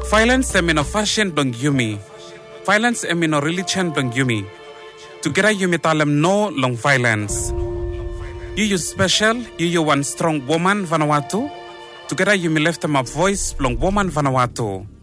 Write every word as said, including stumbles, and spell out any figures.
Violence emino fashion dong yumi. Violence emino religion dong yumi. Together yumi talem no long violence. You you special, you you one strong woman Vanuatu. Together yumi left them a voice long woman Vanuatu.